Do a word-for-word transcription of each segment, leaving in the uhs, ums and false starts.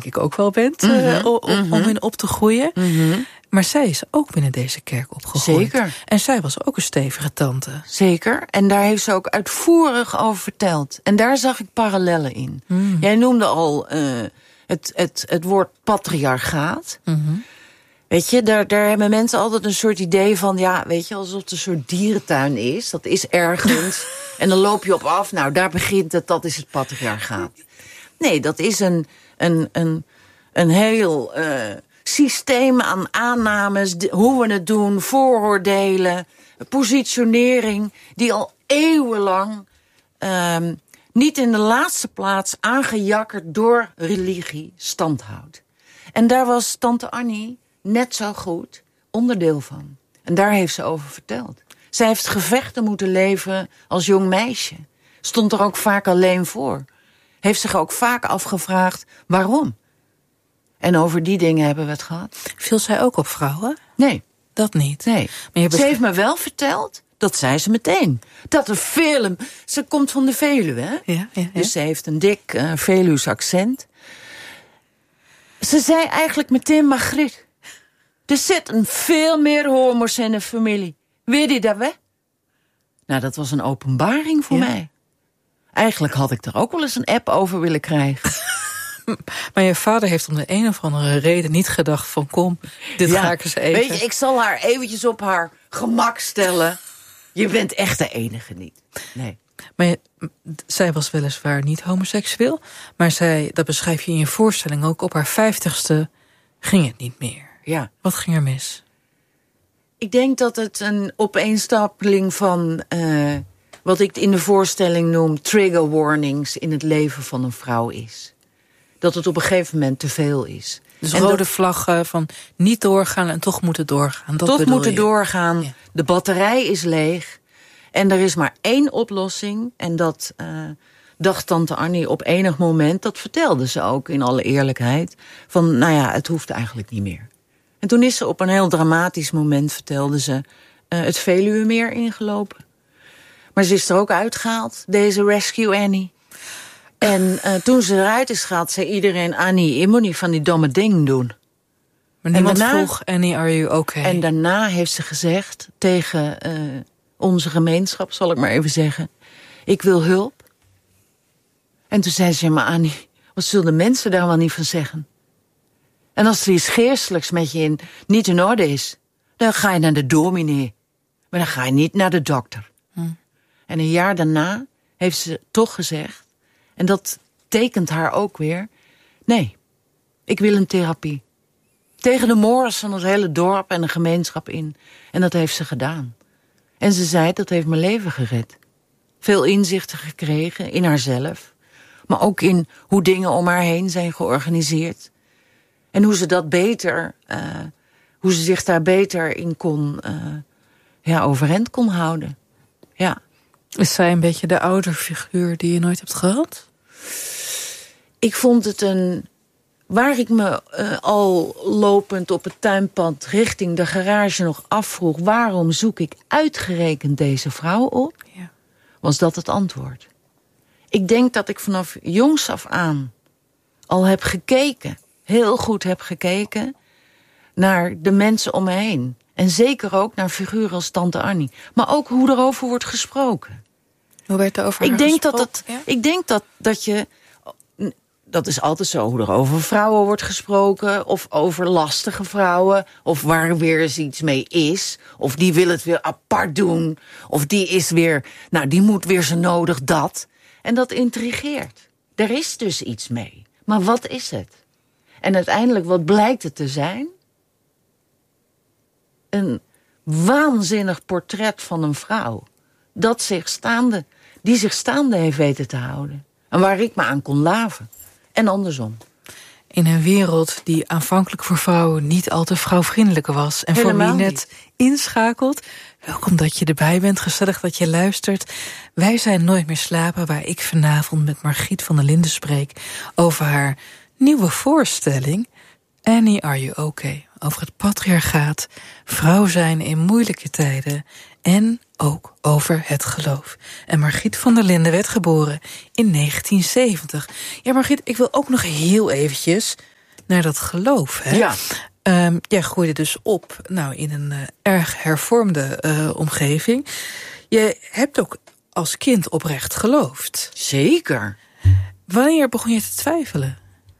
ik ook wel bent, Mm-hmm. uh, om, Mm-hmm. om in op te groeien. Mm-hmm. Maar zij is ook binnen deze kerk opgegroeid. Zeker. En zij was ook een stevige tante. Zeker. En daar heeft ze ook uitvoerig over verteld. En daar zag ik parallellen in. Mm. Jij noemde al uh, het, het, het woord patriarchaat. Mm-hmm. Weet je, daar, daar hebben mensen altijd een soort idee van... ja, weet je, alsof het een soort dierentuin is. Dat is ergens. En dan loop je op af. Nou, daar begint het. Dat is het patriarchaat. Nee, dat is een, een, een, een heel uh, systeem aan aannames. Hoe we het doen, vooroordelen, positionering... die al eeuwenlang uh, niet in de laatste plaats aangejakkerd door religie standhoudt. En daar was tante Annie net zo goed onderdeel van. En daar heeft ze over verteld. Zij heeft gevechten moeten leven als jong meisje. Stond er ook vaak alleen voor. Heeft zich ook vaak afgevraagd waarom. En over die dingen hebben we het gehad. Viel zij ook op vrouwen? Nee. Dat niet? Nee. Maar je ze heeft me wel verteld, dat zei ze meteen. Dat er veel... Ze komt van de Veluwe, hè? Ja, ja, ja. Dus ze heeft een dik uh, Veluws accent. Ze zei eigenlijk meteen, Margriet... er zitten veel meer homo's in de familie. Weet je dat, hè? Nou, dat was een openbaring voor ja. mij. Eigenlijk had ik er ook wel eens een app over willen krijgen. Maar je vader heeft om de een of andere reden niet gedacht van... kom, dit ja, ga ik eens even... Weet je, ik zal haar eventjes op haar gemak stellen. Je bent echt de enige niet. Nee. Maar je, zij was weliswaar niet homoseksueel... maar zij, dat beschrijf je in je voorstelling ook... op haar vijftigste ging het niet meer. Ja. Wat ging er mis? Ik denk dat het een opeenstapeling van... Uh, wat ik in de voorstelling noem... trigger warnings in het leven van een vrouw is. Dat het op een gegeven moment te veel is. Dus en rode dat, vlaggen van niet doorgaan en toch moeten doorgaan. Dat toch moeten je. doorgaan. Ja. De batterij is leeg. En er is maar één oplossing. En dat uh, dacht tante Annie op enig moment... dat vertelde ze ook in alle eerlijkheid... van nou ja, het hoeft eigenlijk niet meer. En toen is ze op een heel dramatisch moment, vertelde ze... Uh, het Veluwemeer ingelopen. Maar ze is er ook uitgehaald, deze Rescue Annie. En uh, toen ze eruit is gehaald, zei iedereen... Annie, je moet niet van die domme dingen doen. Maar niemand daarna, vroeg, Annie, are you okay? En daarna heeft ze gezegd tegen uh, onze gemeenschap, zal ik maar even zeggen... ik wil hulp. En toen zei ze, maar Annie, wat zullen de mensen daar wel niet van zeggen? En als er iets geestelijks met je in, niet in orde is... dan ga je naar de dominee. Maar dan ga je niet naar de dokter. Hm. En een jaar daarna heeft ze toch gezegd... en dat tekent haar ook weer... nee, ik wil een therapie. Tegen de mores van het hele dorp en de gemeenschap in. En dat heeft ze gedaan. En ze zei, dat heeft mijn leven gered. Veel inzichten gekregen in haarzelf. Maar ook in hoe dingen om haar heen zijn georganiseerd. En hoe ze dat beter... Uh, hoe ze zich daar beter in kon... Uh, ja, overeind kon houden. Ja. Is zij een beetje de ouderfiguur die je nooit hebt gehad? Ik vond het een... Waar ik me uh, al lopend op het tuinpad richting de garage nog afvroeg... waarom zoek ik uitgerekend deze vrouw op? Ja. Was dat het antwoord. Ik denk dat ik vanaf jongs af aan al heb gekeken... heel goed heb gekeken naar de mensen om me heen. En zeker ook naar figuren als tante Annie. Maar ook hoe erover wordt gesproken. Hoe werd er over ik haar denk gesproken? Dat het, ja? Ik denk dat, dat je... Dat is altijd zo, hoe er over vrouwen wordt gesproken... of over lastige vrouwen... of waar weer eens iets mee is... of die wil het weer apart doen... of die is weer... nou, die moet weer zo nodig dat. En dat intrigeert. Er is dus iets mee. Maar wat is het? En uiteindelijk, wat blijkt het te zijn? Een waanzinnig portret van een vrouw... dat zich staande, die zich staande heeft weten te houden. En waar ik me aan kon laven. En andersom. In een wereld die aanvankelijk voor vrouwen niet al te vrouwvriendelijk was. En Helemaal voor wie net niet. inschakelt, welkom dat je erbij bent, gezellig dat je luistert. Wij zijn Nooit meer slapen, waar ik vanavond met Margriet van der Linden spreek... over haar nieuwe voorstelling, Annie, are you okay? Over het patriarchaat, vrouw zijn in moeilijke tijden... en ook over het geloof. En Margriet van der Linden werd geboren in negentien zeventig. Ja, Margriet, ik wil ook nog heel eventjes naar dat geloof. Hè? Ja. Um, jij groeide dus op nou, in een uh, erg hervormde uh, omgeving. Je hebt ook als kind oprecht geloofd. Zeker. Wanneer begon je te twijfelen?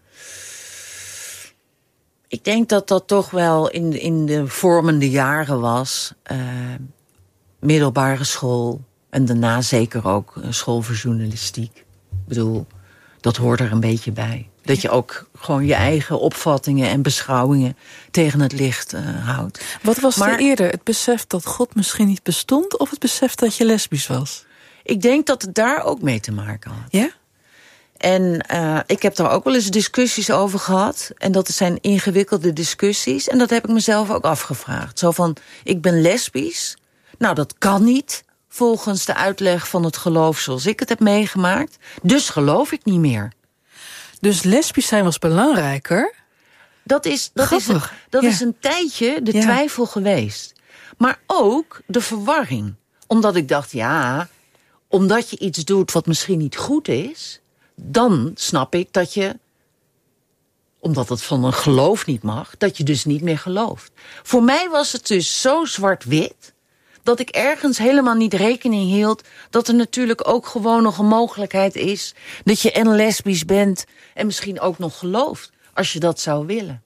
Ik denk dat dat toch wel in, in de vormende jaren was. Uh, middelbare school. En daarna zeker ook school voor journalistiek. Ik bedoel, dat hoort er een beetje bij. Dat je ook gewoon je eigen opvattingen en beschouwingen tegen het licht uh, houdt. Wat was maar, er eerder? Het besef dat God misschien niet bestond? Of het besef dat je lesbisch was? Ik denk dat het daar ook mee te maken had. Ja? En uh, ik heb daar ook wel eens discussies over gehad. En dat zijn ingewikkelde discussies. En dat heb ik mezelf ook afgevraagd. Zo van, ik ben lesbisch. Nou, dat kan niet volgens de uitleg van het geloof zoals ik het heb meegemaakt. Dus geloof ik niet meer. Dus lesbisch zijn was belangrijker? Dat is, dat is, een, dat ja. is een tijdje de ja. twijfel geweest. Maar ook de verwarring. Omdat ik dacht, ja, omdat je iets doet wat misschien niet goed is, dan snap ik dat je, omdat het van een geloof niet mag, dat je dus niet meer gelooft. Voor mij was het dus zo zwart-wit, dat ik ergens helemaal niet rekening hield dat er natuurlijk ook gewoon nog een mogelijkheid is dat je en lesbisch bent en misschien ook nog gelooft, als je dat zou willen.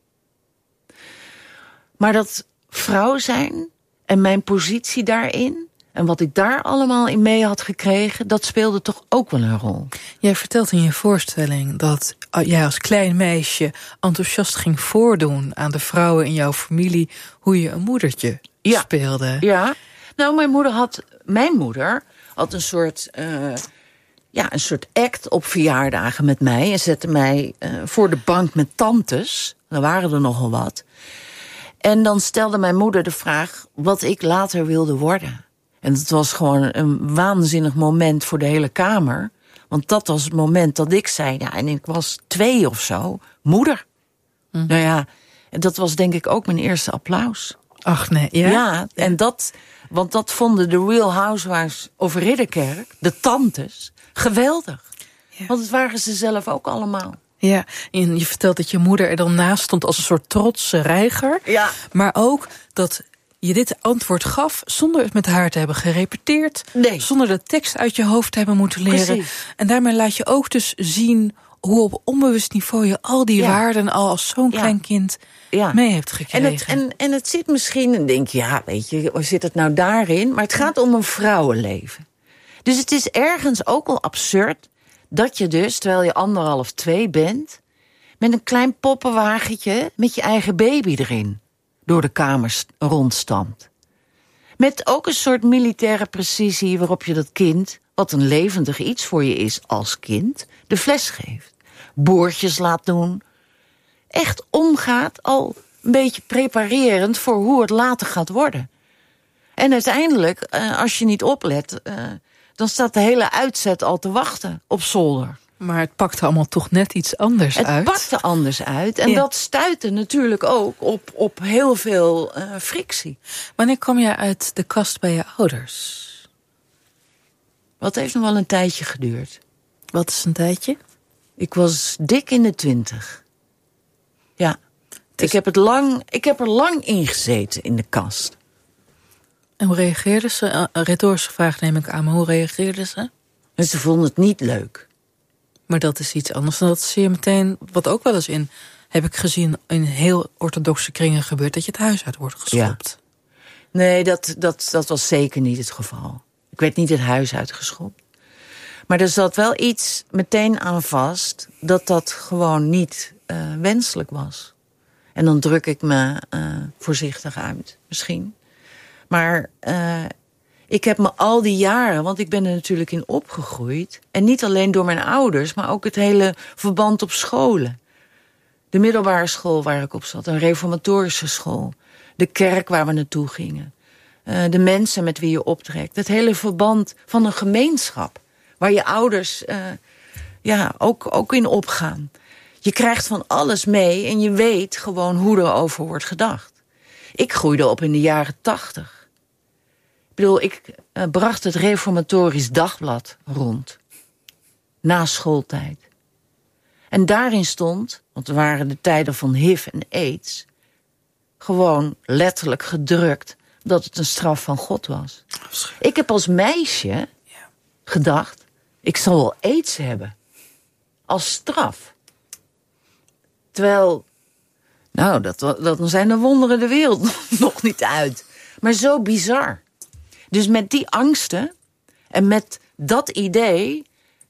Maar dat vrouw zijn en mijn positie daarin en wat ik daar allemaal in mee had gekregen, dat speelde toch ook wel een rol. Jij vertelt in je voorstelling dat jij als klein meisje enthousiast ging voordoen aan de vrouwen in jouw familie hoe je een moedertje ja. speelde. Ja. Nou, mijn moeder had, mijn moeder had een soort, uh, ja, een soort act op verjaardagen met mij. En zette mij uh, voor de bank met tantes. Er waren er nogal wat. En dan stelde mijn moeder de vraag wat ik later wilde worden. En het was gewoon een waanzinnig moment voor de hele kamer. Want dat was het moment dat ik zei, ja, en ik was twee of zo, moeder. Hm. Nou ja, en dat was denk ik ook mijn eerste applaus. Ach nee, ja? Ja, en dat, want dat vonden de Real Housewives of Ridderkerk, de tantes, geweldig. Ja. Want het waren ze zelf ook allemaal. Ja, en je vertelt dat je moeder er dan naast stond als een soort trotse reiger. Ja. Maar ook dat je dit antwoord gaf zonder het met haar te hebben gerepeteerd. Nee. Zonder de tekst uit je hoofd te hebben moeten leren. Precies. En daarmee laat je ook dus zien hoe op onbewust niveau je al die ja. waarden al als zo'n ja. klein kind ja. mee hebt gekregen. En het, en, en het zit misschien, en denk je, ja, weet je, zit het nou daarin? Maar het gaat om een vrouwenleven. Dus het is ergens ook al absurd dat je dus, terwijl je anderhalf, twee bent, met een klein poppenwagentje met je eigen baby erin door de kamer rondstamt. Met ook een soort militaire precisie waarop je dat kind, wat een levendig iets voor je is als kind, de fles geeft. Boordjes laat doen. Echt omgaat, al een beetje preparerend voor hoe het later gaat worden. En uiteindelijk, als je niet oplet, dan staat de hele uitzet al te wachten op zolder. Maar het pakte allemaal toch net iets anders het uit. Het pakte anders uit. En ja. dat stuitte natuurlijk ook op, op heel veel uh, frictie. Wanneer kwam jij uit de kast bij je ouders? Wat heeft nog wel een tijdje geduurd. Wat is een tijdje? Ik was dik in de twintig. Ja. Dus ik, heb het lang, ik heb er lang in gezeten in de kast. En hoe reageerde ze? Een retorische vraag neem ik aan, maar hoe reageerde ze? En ze vonden het niet leuk. Maar dat is iets anders dan dat zie je meteen, wat ook wel eens in, heb ik gezien, in heel orthodoxe kringen gebeurt, dat je het huis uit wordt geschopt. Ja. Nee, dat, dat, dat was zeker niet het geval. Ik werd niet het huis uitgeschopt. Maar er zat wel iets meteen aan vast dat dat gewoon niet uh, wenselijk was. En dan druk ik me uh, voorzichtig uit, misschien. Maar uh, ik heb me al die jaren, want ik ben er natuurlijk in opgegroeid. En niet alleen door mijn ouders, maar ook het hele verband op scholen. De middelbare school waar ik op zat, een reformatorische school. De kerk waar we naartoe gingen. Uh, de mensen met wie je optrekt. Het hele verband van een gemeenschap. Waar je ouders uh, ja, ook, ook in opgaan. Je krijgt van alles mee en je weet gewoon hoe er over wordt gedacht. Ik groeide op in de jaren tachtig. Ik bedoel, ik uh, bracht het Reformatorisch Dagblad rond. Na schooltijd. En daarin stond, want er waren de tijden van H I V en AIDS, gewoon letterlijk gedrukt dat het een straf van God was. Ik heb als meisje ja. gedacht, ik zal wel AIDS hebben. Als straf. Terwijl, nou, dat, dat, dan zijn de wonderen de wereld nog niet uit. Maar zo bizar. Dus met die angsten en met dat idee,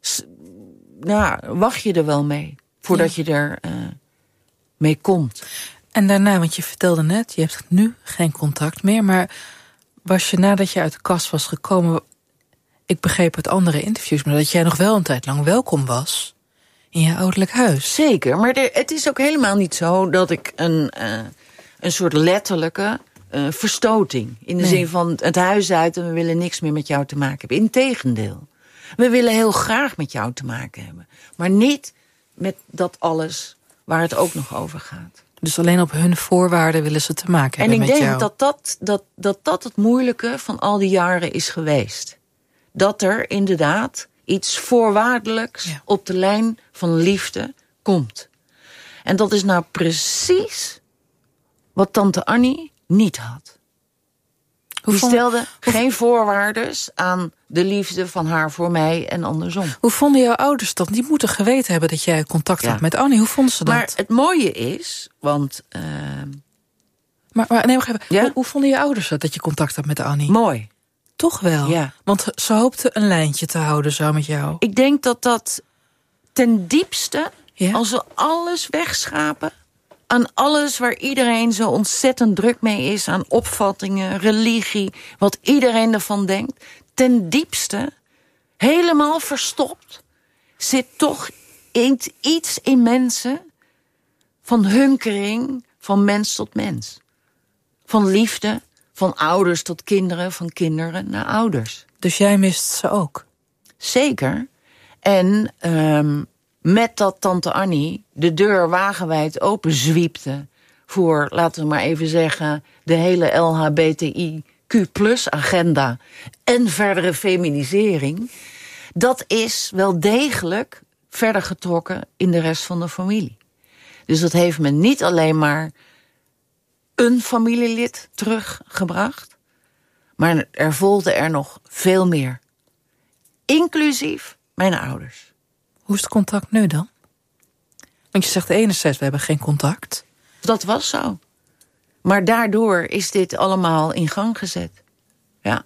nou, wacht je er wel mee. Voordat ja. je er uh, mee komt. En daarna, want je vertelde net, je hebt nu geen contact meer. Maar was je nadat je uit de kast was gekomen, ik begreep uit andere interviews, maar dat jij nog wel een tijd lang welkom was in je ouderlijk huis. Zeker, maar er, het is ook helemaal niet zo dat ik een, uh, een soort letterlijke uh, verstoting, in de nee. zin van het huis uit en we willen niks meer met jou te maken hebben. Integendeel. We willen heel graag met jou te maken hebben. Maar niet met dat alles waar het ook nog over gaat. Dus alleen op hun voorwaarden willen ze te maken hebben met jou. En ik denk dat dat, dat, dat dat het moeilijke van al die jaren is geweest. Dat er inderdaad iets voorwaardelijks ja. op de lijn van liefde komt. En dat is nou precies wat tante Annie niet had. Die stelde geen voorwaarden aan de liefde van haar voor mij en andersom. Hoe vonden jouw ouders dat? Die moeten geweten hebben dat jij contact ja. had met Annie. Hoe vonden ze dat? Maar het mooie is, want... Uh... Maar, maar nee, wacht even. Ja? Hoe, hoe vonden je ouders dat, dat je contact had met Annie? Mooi. Toch wel? Ja. Want ze hoopten een lijntje te houden zo met jou. Ik denk dat dat ten diepste, ja? als we alles wegschapen, aan alles waar iedereen zo ontzettend druk mee is, aan opvattingen, religie, wat iedereen ervan denkt, ten diepste, helemaal verstopt, zit toch iets in mensen van hunkering, van mens tot mens. Van liefde, van ouders tot kinderen, van kinderen naar ouders. Dus jij mist ze ook? Zeker. En um, met dat tante Annie de deur wagenwijd openzwiepte voor, laten we maar even zeggen, de hele L H B T I Q plus agenda en verdere feminisering, dat is wel degelijk verder getrokken in de rest van de familie. Dus dat heeft me niet alleen maar een familielid teruggebracht, maar er volgde er nog veel meer. Inclusief mijn ouders. Hoe is het contact nu dan? Want je zegt enerzijds, we hebben geen contact. Dat was zo. Maar daardoor is dit allemaal in gang gezet. Ja.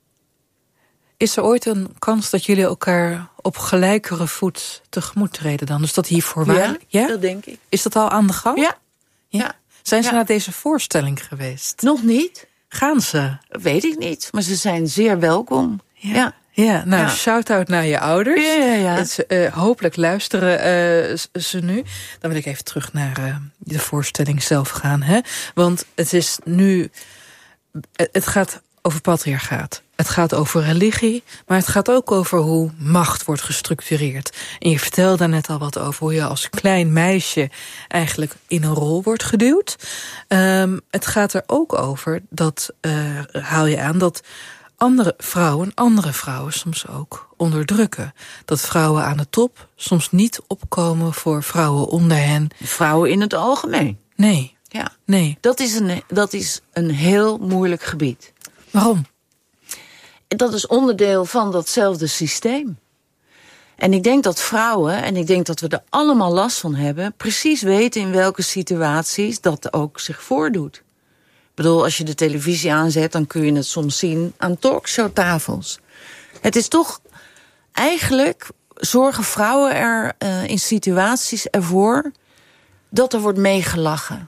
Is er ooit een kans dat jullie elkaar op gelijkere voet tegemoet treden dan? Dus dat hier voorwaardelijk? Ja, ja, dat denk ik. Is dat al aan de gang? Ja. ja. ja. Zijn ze ja. naar deze voorstelling geweest? Nog niet. Gaan ze? Weet ik niet, maar ze zijn zeer welkom. Ja. ja. Ja, nou, ja. shout-out naar je ouders. Ja, ja, ja. Het, uh, hopelijk luisteren uh, ze nu. Dan wil ik even terug naar uh, de voorstelling zelf gaan. Hè? Want het is nu... Het gaat over patriarchaat. Het gaat over religie. Maar het gaat ook over hoe macht wordt gestructureerd. En je vertelde net al wat over hoe je als klein meisje eigenlijk in een rol wordt geduwd. Um, het gaat er ook over, dat uh, haal je aan, dat andere vrouwen, andere vrouwen soms ook onderdrukken. Dat vrouwen aan de top soms niet opkomen voor vrouwen onder hen. Vrouwen in het algemeen. Nee. Ja. Nee. Dat is een, dat is een heel moeilijk gebied. Waarom? Dat is onderdeel van datzelfde systeem. En ik denk dat vrouwen, en ik denk dat we er allemaal last van hebben, precies weten in welke situaties dat ook zich voordoet. Ik bedoel, als je de televisie aanzet, dan kun je het soms zien aan talkshowtafels. Het is toch, eigenlijk zorgen vrouwen er uh, in situaties ervoor dat er wordt meegelachen.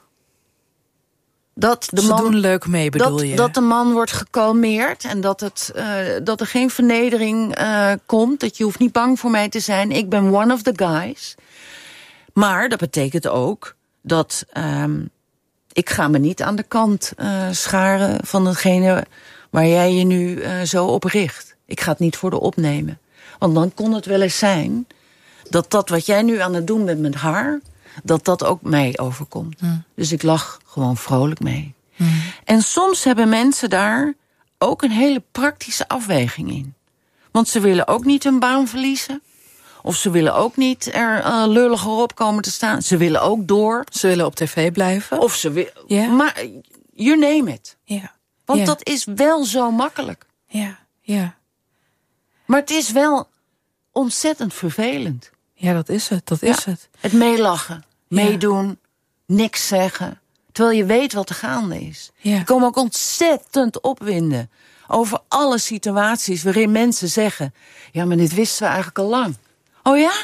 Dat de Ze man, doen leuk mee, bedoel dat, je? Dat de man wordt gekalmeerd en dat, het, uh, dat er geen vernedering uh, komt. Dat je hoeft niet bang voor mij te zijn. Ik ben one of the guys. Maar dat betekent ook dat um, ik ga me niet aan de kant uh, scharen van degene waar jij je nu uh, zo op richt. Ik ga het niet voor de opnemen. Want dan kon het wel eens zijn dat dat wat jij nu aan het doen bent met haar, dat dat ook mij overkomt. Hmm. Dus ik lach gewoon vrolijk mee. Hmm. En soms hebben mensen daar ook een hele praktische afweging in. Want ze willen ook niet hun baan verliezen. Of ze willen ook niet er uh, lulliger op komen te staan. Ze willen ook door. Ze willen op tv blijven. Of ze willen... Ja. Maar you name it. Ja. Want ja. dat is wel zo makkelijk. Ja, ja. Maar het is wel ontzettend vervelend. Ja, dat is het, dat is ja. het. Het meelachen, meedoen, ja. niks zeggen. Terwijl je weet wat er gaande is. Ja. Je komt ook ontzettend opwinden over alle situaties waarin mensen zeggen... ja, maar dit wisten we eigenlijk al lang. Oh ja?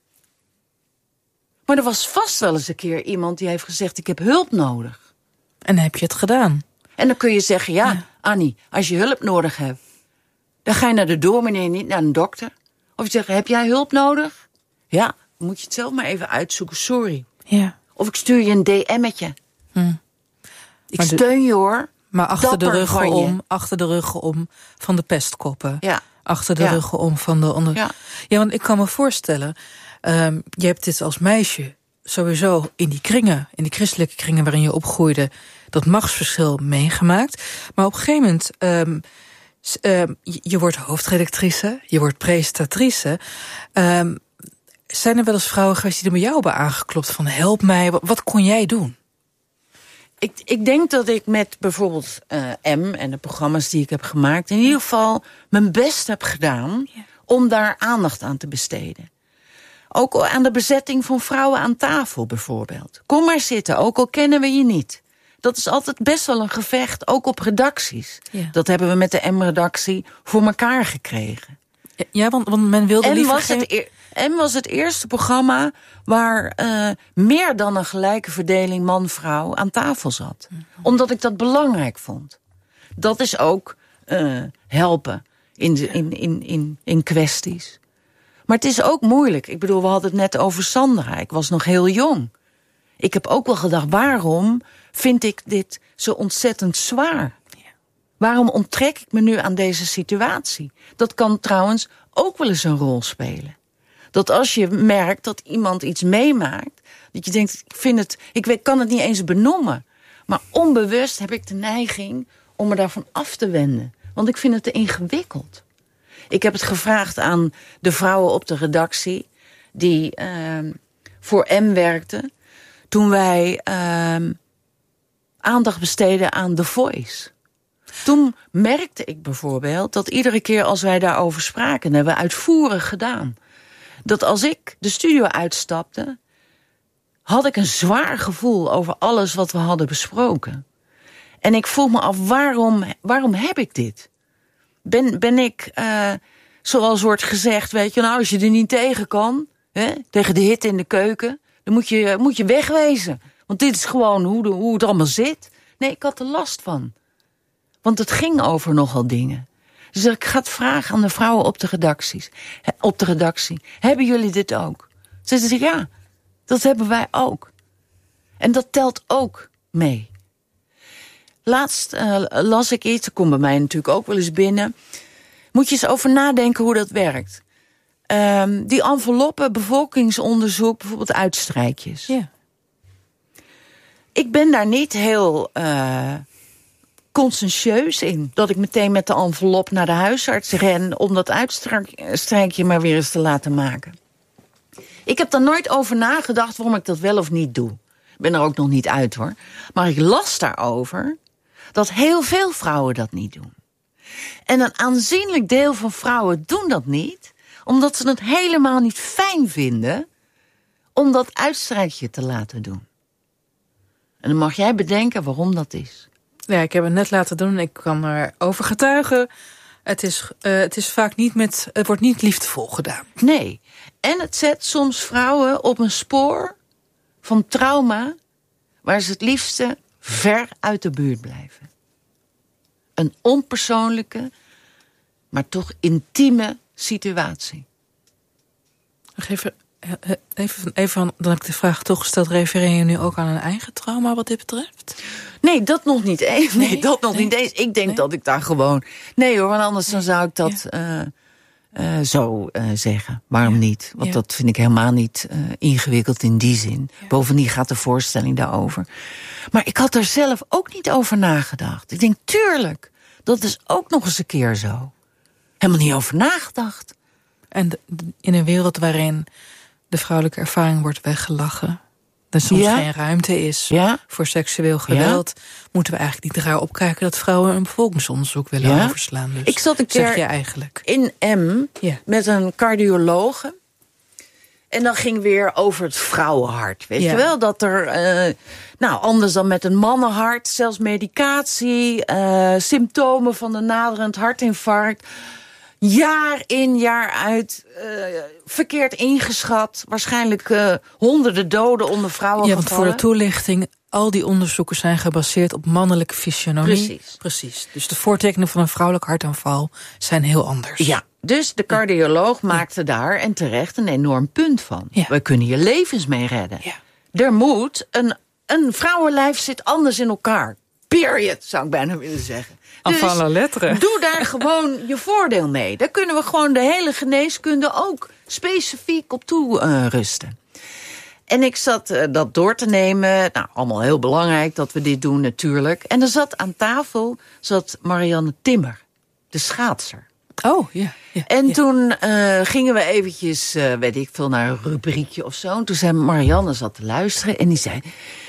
Maar er was vast wel eens een keer iemand die heeft gezegd... ik heb hulp nodig. En dan heb je het gedaan. En dan kun je zeggen, ja, ja. Annie, als je hulp nodig hebt... dan ga je naar de dominee, niet naar een dokter. Of je zegt, heb jij hulp nodig? Ja, dan moet je het zelf maar even uitzoeken, sorry. Ja. Of ik stuur je een D M'tje. Hm. Ik maar de, steun je hoor. Maar achter de ruggen om, achter de ruggen om van de pestkoppen. Ja. Achter de ja. ruggen om van de onder. Ja, ja want ik kan me voorstellen, um, je hebt dit als meisje sowieso in die kringen, in die christelijke kringen waarin je opgroeide, dat machtsverschil meegemaakt. Maar op een gegeven moment, um, um, je, je wordt hoofdredactrice, je wordt presentatrice. Um, zijn er wel eens vrouwen geweest die er bij jou hebben aangeklopt van help mij, wat, wat kon jij doen? Ik, ik denk dat ik met bijvoorbeeld uh, M en de programma's die ik heb gemaakt... in ieder geval mijn best heb gedaan ja. om daar aandacht aan te besteden. Ook aan de bezetting van vrouwen aan tafel bijvoorbeeld. Kom maar zitten, ook al kennen we je niet. Dat is altijd best wel een gevecht, ook op redacties. Ja. Dat hebben we met de M-redactie voor elkaar gekregen. Ja, want, want men wilde M liever was geen... het e- M was het eerste programma waar uh, meer dan een gelijke verdeling man-vrouw aan tafel zat. Mm-hmm. Omdat ik dat belangrijk vond. Dat is ook uh, helpen in, de, in, in, in, in kwesties. Maar het is ook moeilijk. Ik bedoel, we hadden het net over Sandra. Ik was nog heel jong. Ik heb ook wel gedacht, waarom vind ik dit zo ontzettend zwaar? Ja. Waarom onttrek ik me nu aan deze situatie? Dat kan trouwens ook wel eens een rol spelen. Dat als je merkt dat iemand iets meemaakt, dat je denkt, ik vind het, ik kan het niet eens benoemen. Maar onbewust heb ik de neiging om me daarvan af te wenden. Want ik vind het te ingewikkeld. Ik heb het gevraagd aan de vrouwen op de redactie die uh, voor M werkten. Toen wij uh, aandacht besteden aan The Voice. Toen merkte ik bijvoorbeeld dat iedere keer als wij daarover spraken, hebben we uitvoerig gedaan. Dat als ik de studio uitstapte, had ik een zwaar gevoel over alles wat we hadden besproken. En ik vroeg me af, waarom, waarom heb ik dit? Ben, ben ik, uh, zoals wordt gezegd, weet je, nou, als je er niet tegen kan, hè, tegen de hitte in de keuken, dan moet je, moet je wegwezen. Want dit is gewoon hoe, de, hoe het allemaal zit. Nee, ik had er last van. Want het ging over nogal dingen. Dus ik ga het vragen aan de vrouwen op de redacties. Op de redactie. Hebben jullie dit ook? Ze zeggen, ja, dat hebben wij ook. En dat telt ook mee. Laatst uh, las ik iets, dat komt bij mij natuurlijk ook wel eens binnen. Moet je eens over nadenken hoe dat werkt. Um, die enveloppen, bevolkingsonderzoek, bijvoorbeeld uitstrijkjes. Ja. Ik ben daar niet heel Uh, conscientieus in. Dat ik meteen met de envelop naar de huisarts ren om dat uitstrijkje maar weer eens te laten maken. Ik heb daar nooit over nagedacht waarom ik dat wel of niet doe. Ik ben er ook nog niet uit hoor. Maar ik las daarover dat heel veel vrouwen dat niet doen. En een aanzienlijk deel van vrouwen doen dat niet, omdat ze het helemaal niet fijn vinden om dat uitstrijkje te laten doen. En dan mag jij bedenken waarom dat is. Ja, ik heb het net laten doen en ik kan erover getuigen. Het is, uh, het is vaak niet met, het wordt niet liefdevol gedaan. Nee. En het zet soms vrouwen op een spoor van trauma waar ze het liefste ver uit de buurt blijven. Een onpersoonlijke, maar toch intieme situatie. Even, even, even, dan heb ik de vraag toch gesteld, refereer je nu ook aan een eigen trauma wat dit betreft? Nee, dat nog niet eens. Nee, nee, dat nog nee. niet eens. Ik denk nee. dat ik daar gewoon... Nee hoor, want anders nee. dan zou ik dat ja. uh, uh, zo uh, zeggen. Waarom ja. niet? Want ja. dat vind ik helemaal niet uh, ingewikkeld in die zin. Ja. Bovendien gaat de voorstelling daarover. Maar ik had er zelf ook niet over nagedacht. Ik denk, tuurlijk, dat is ook nog eens een keer zo. Helemaal niet over nagedacht. En de, de, in een wereld waarin de vrouwelijke ervaring wordt weggelachen, er soms ja. geen ruimte is ja. voor seksueel geweld, ja. moeten we eigenlijk niet raar opkijken dat vrouwen een bevolkingsonderzoek willen ja. overslaan. Dus, ik zat een keer zeg je eigenlijk. in M ja. met een cardiologe. En dan ging weer over het vrouwenhart. Weet ja. je wel, dat er, uh, nou anders dan met een mannenhart, zelfs medicatie, uh, symptomen van een naderend hartinfarct, jaar in, jaar uit, uh, verkeerd ingeschat. Waarschijnlijk uh, honderden doden onder vrouwen. Ja, want voor de toelichting, al die onderzoeken zijn gebaseerd op mannelijke fysionomie. Precies. Precies. Dus de voortekenen van een vrouwelijk hartaanval zijn heel anders. Ja. Dus de cardioloog ja. maakte daar, en terecht, een enorm punt van. Ja. We kunnen hier levens mee redden. Ja. Er moet, een, een vrouwenlijf zit anders in elkaar. Period, zou ik bijna willen zeggen. Dus van la lettre. Doe daar gewoon je voordeel mee. Daar kunnen we gewoon de hele geneeskunde ook specifiek op toe uh, rusten. En ik zat uh, dat door te nemen. Nou, allemaal heel belangrijk dat we dit doen natuurlijk. En er zat aan tafel zat Marianne Timmer, de schaatser. Oh, ja. ja en ja. toen uh, gingen we eventjes, uh, weet ik veel, naar een rubriekje of zo. En toen zei Marianne, zat te luisteren en die zei,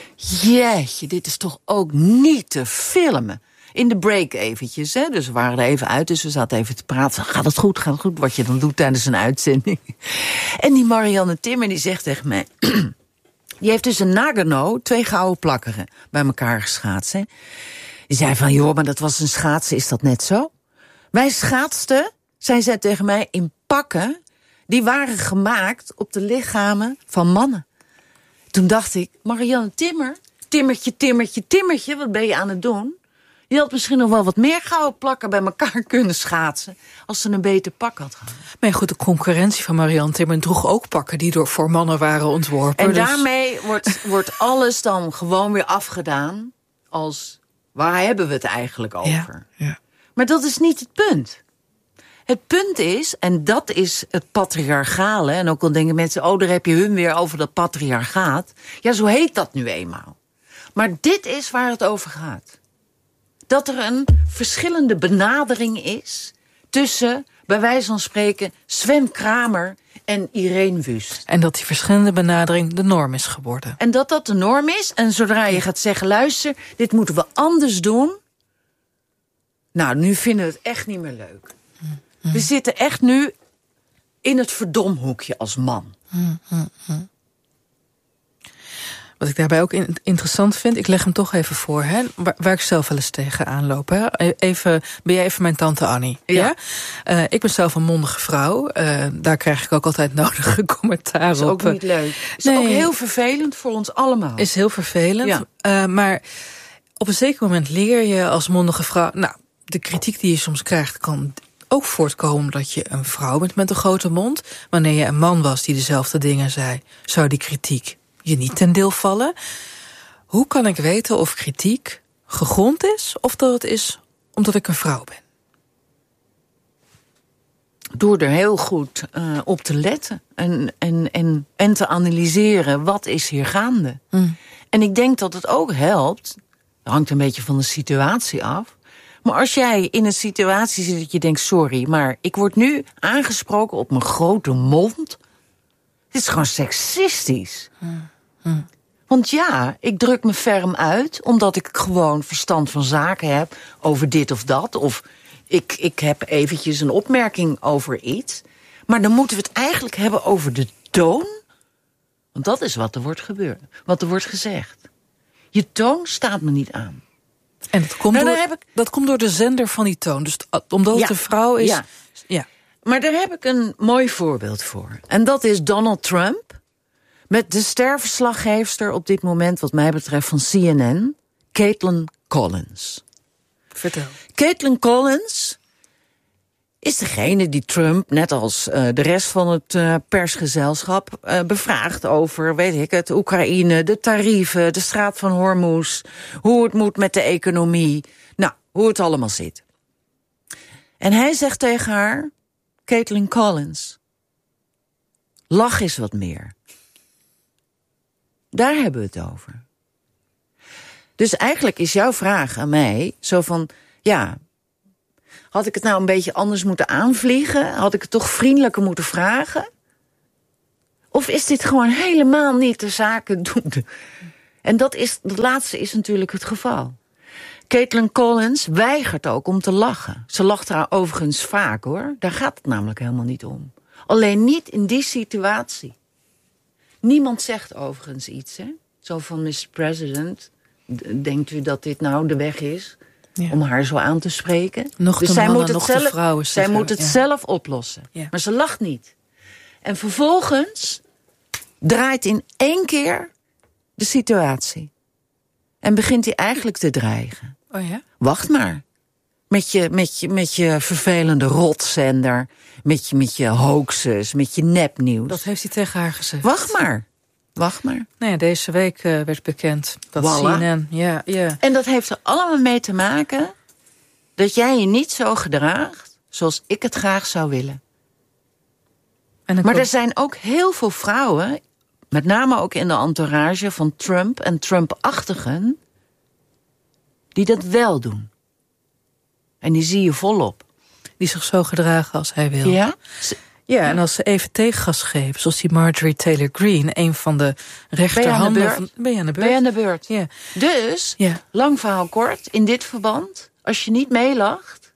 jeetje, dit is toch ook niet te filmen. In de break eventjes, hè. Dus we waren er even uit, dus we zaten even te praten. Gaat het goed, gaat het goed, wat je dan doet tijdens een uitzending. En die Marianne Timmer, die zegt tegen mij, die heeft dus een Nagano, twee gouden plakkeren bij elkaar geschaatst, hè. Die zei van, joh, maar dat was een schaatsen, is dat net zo? Wij schaatsten, zei zij tegen mij, in pakken die waren gemaakt op de lichamen van mannen. Toen dacht ik, Marianne Timmer, timmertje, timmertje, timmertje, wat ben je aan het doen? Je had misschien nog wel wat meer gouden plakken bij elkaar kunnen schaatsen als ze een beter pak had gehad. Maar goed, de concurrentie van Marianne Timmer droeg ook pakken die door voor mannen waren ontworpen. En dus... daarmee wordt, wordt alles dan gewoon weer afgedaan als, waar hebben we het eigenlijk over? Ja, ja. Maar dat is niet het punt. Het punt is, en dat is het patriarchale, en ook al denken mensen, oh, daar heb je hun weer over dat patriarchaat. Ja, zo heet dat nu eenmaal. Maar dit is waar het over gaat. Dat er een verschillende benadering is tussen, bij wijze van spreken, Sven Kramer en Irene Wust. En dat die verschillende benadering de norm is geworden. En dat dat de norm is, en zodra je gaat zeggen, luister, dit moeten we anders doen. Nou, nu vinden we het echt niet meer leuk. Mm, mm. We zitten echt nu in het verdomhoekje als man. Mm, mm, mm. Wat ik daarbij ook in, interessant vind, ik leg hem toch even voor, hè, waar, waar ik zelf wel eens tegenaan loop. Hè. Even, ben jij even mijn tante Annie? Ja. ja? Uh, ik ben zelf een mondige vrouw. Uh, daar krijg ik ook altijd nodige commentaar op. Is ook niet leuk. Is nee, ook heel vervelend voor ons allemaal. Is heel vervelend. Ja. Uh, maar op een zeker moment leer je als mondige vrouw, nou, de kritiek die je soms krijgt kan ook voortkomen dat je een vrouw bent met een grote mond. Wanneer je een man was die dezelfde dingen zei, zou die kritiek je niet ten deel vallen. Hoe kan ik weten of kritiek gegrond is of dat het is omdat ik een vrouw ben? Door er heel goed uh, op te letten en, en, en, en te analyseren, wat is hier gaande? Mm. En ik denk dat het ook helpt, het hangt een beetje van de situatie af, maar als jij in een situatie zit dat je denkt, sorry, maar ik word nu aangesproken op mijn grote mond. Dit is gewoon seksistisch. Hmm. Hmm. Want ja, ik druk me ferm uit, omdat ik gewoon verstand van zaken heb over dit of dat. Of ik, ik heb eventjes een opmerking over iets. Maar dan moeten we het eigenlijk hebben over de toon. Want dat is wat er wordt gebeurd, wat er wordt gezegd. Je toon staat me niet aan. En dat komt, nou, door, heb ik... dat komt door de zender van die toon. Dus omdat het ja, een vrouw is. Ja. ja. Maar daar heb ik een mooi voorbeeld voor. En dat is Donald Trump met de sterverslaggeefster op dit moment, wat mij betreft, van C N N, Caitlin Collins. Vertel. Caitlin Collins is degene die Trump, net als uh, de rest van het uh, persgezelschap, uh, bevraagt over, weet ik het, Oekraïne, de tarieven, de straat van Hormuz, hoe het moet met de economie, nou, hoe het allemaal zit. En hij zegt tegen haar, Caitlin Collins, lach eens wat meer. Daar hebben we het over. Dus eigenlijk is jouw vraag aan mij zo van, ja, Had ik het nou een beetje anders moeten aanvliegen? Had ik het toch vriendelijker moeten vragen? Of is dit gewoon helemaal niet de zaken doen? En dat, is, dat laatste is natuurlijk het geval. Caitlin Collins weigert ook om te lachen. Ze lacht daar overigens vaak, hoor. Daar gaat het namelijk helemaal niet om. Alleen niet in die situatie. Niemand zegt overigens iets, hè? Zo van mister President, denkt u dat dit nou de weg is? Ja. Om haar zo aan te spreken? Nog dus de zij mannen, moet het nog zelf, de vrouwen. Zij zeggen. moet het ja. zelf oplossen. Ja. Maar ze lacht niet. En vervolgens draait in één keer de situatie. En begint hij eigenlijk te dreigen. Oh ja? Wacht maar. Met je, met je, met je vervelende rotzender. Met je, met je hoaxes, met je nepnieuws. Dat heeft hij tegen haar gezegd. Wacht maar. Wacht maar. Nou ja, deze week uh, werd bekend dat voilà. C N N... Ja, ja. En dat heeft er allemaal mee te maken dat jij je niet zo gedraagt zoals ik het graag zou willen. En maar komt... er zijn ook heel veel vrouwen, met name ook in de entourage van Trump en Trump-achtigen, die dat wel doen. En die zie je volop. Die zich zo gedragen als hij wil. Ja? Ja, en als ze even tegengas geven, zoals die Marjorie Taylor Greene, een van de rechterhanden van... Ben je aan de beurt? Ben je aan de beurt? Ja. Dus, ja. lang verhaal kort, in dit verband, als je niet meelacht,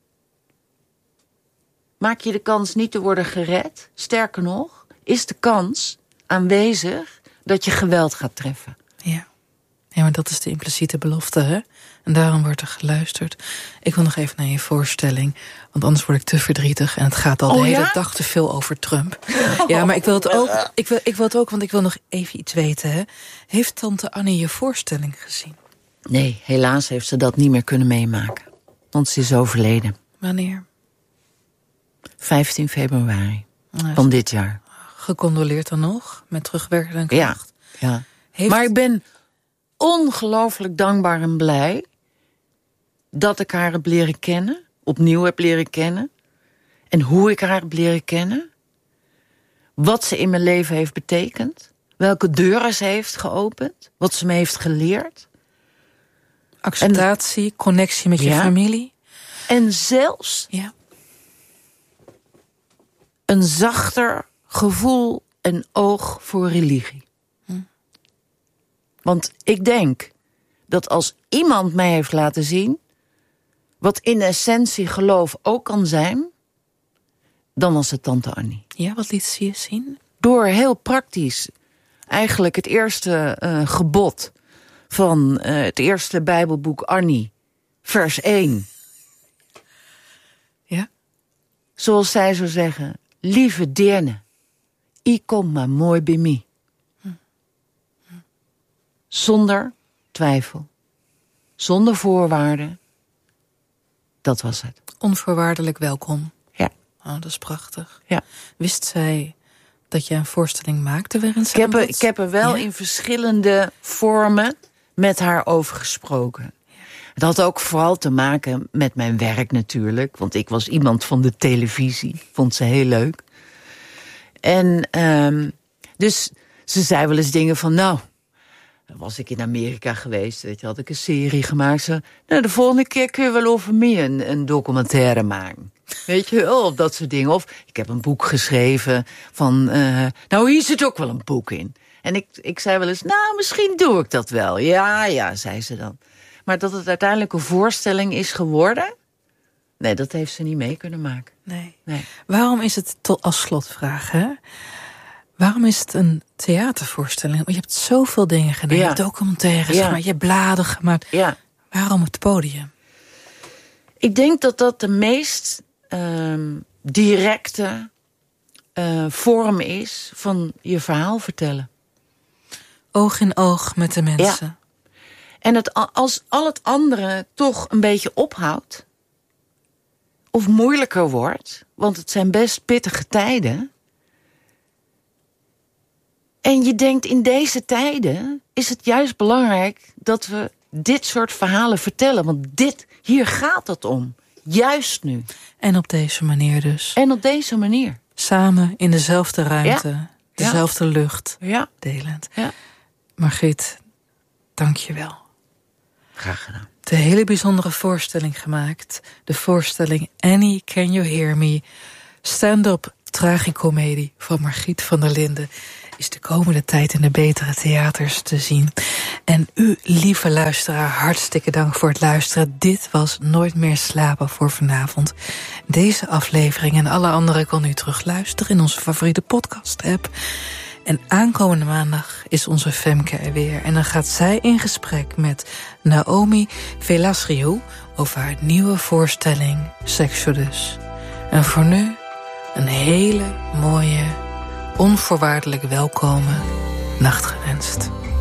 maak je de kans niet te worden gered. Sterker nog, is de kans aanwezig dat je geweld gaat treffen. Ja. Ja, maar dat is de impliciete belofte, hè? En daarom wordt er geluisterd. Ik wil nog even naar je voorstelling, want anders word ik te verdrietig en het gaat al oh, de hele ja? dag te veel over Trump. Ja, maar ik wil het ook, ik wil, ik wil het ook, want ik wil nog even iets weten, hè? Heeft tante Annie je voorstelling gezien? Nee, helaas heeft ze dat niet meer kunnen meemaken. Want ze is overleden. Wanneer? vijftien februari nou, van dit jaar. Gecondoleerd dan nog, met terugwerkende kracht. Ja, ja. Heeft... Maar ik ben ongelooflijk dankbaar en blij dat ik haar heb leren kennen, opnieuw heb leren kennen, en hoe ik haar heb leren kennen, wat ze in mijn leven heeft betekend, welke deuren ze heeft geopend, wat ze me heeft geleerd. Acceptatie, en, connectie met je ja, familie. En zelfs ja. een zachter gevoel en oog voor religie. Hm. Want ik denk dat als iemand mij heeft laten zien wat in essentie geloof ook kan zijn, dan was het tante Annie. Ja, wat liet ze je zien? Door heel praktisch eigenlijk het eerste uh, gebod van uh, het eerste Bijbelboek Annie, vers één. Ja? Zoals zij zou zeggen, lieve deerne, I kom maar mooi bij mij. Hm. Hm. Zonder twijfel. Zonder voorwaarden. Dat was het. Onvoorwaardelijk welkom. Ja. Oh, dat is prachtig. Ja. Wist zij dat je een voorstelling maakte waarin ze ik heb, er, ik heb er wel ja? in verschillende vormen met haar over gesproken. Ja. Het had ook vooral te maken met mijn werk natuurlijk. Want ik was iemand van de televisie. Vond ze heel leuk. En um, dus ze zei wel eens dingen van, nou, was ik in Amerika geweest, weet je, had ik een serie gemaakt. Ze, nou, de volgende keer kun je wel over mij een, een documentaire maken. Weet je wel, of dat soort dingen. Of ik heb een boek geschreven van, uh, nou, hier zit ook wel een boek in. En ik, ik zei wel eens, nou, misschien doe ik dat wel. Ja, ja, zei ze dan. Maar dat het uiteindelijk een voorstelling is geworden, nee, dat heeft ze niet mee kunnen maken. Nee. nee. Waarom is het, tot als slotvraag, hè? Waarom is het een theatervoorstelling? Want je hebt zoveel dingen gedaan. Ja. Je hebt documentaires ja. gemaakt, je hebt bladen gemaakt. Ja. Waarom het podium? Ik denk dat dat de meest um, directe uh, vorm is van je verhaal vertellen. Oog in oog met de mensen. Ja. En het, als al het andere toch een beetje ophoudt, of moeilijker wordt, want het zijn best pittige tijden, en je denkt, in deze tijden is het juist belangrijk dat we dit soort verhalen vertellen. Want dit, hier gaat het om. Juist nu. En op deze manier dus. En op deze manier. Samen in dezelfde ruimte. Ja. Dezelfde ja. lucht. Ja. Delend. Ja. Margriet, dank je wel. Graag gedaan. De hele bijzondere voorstelling gemaakt. De voorstelling Annie, Can You Hear Me? Stand-up tragicomedie van Margriet van der Linden is de komende tijd in de betere theaters te zien. En u, lieve luisteraar, hartstikke dank voor het luisteren. Dit was Nooit meer slapen voor vanavond. Deze aflevering en alle andere kon u terugluisteren in onze favoriete podcast-app. En aankomende maandag is onze Femke er weer. En dan gaat zij in gesprek met Naomi Velasriou over haar nieuwe voorstelling Sexodus. En voor nu een hele mooie, onvoorwaardelijk welkome nacht gewenst.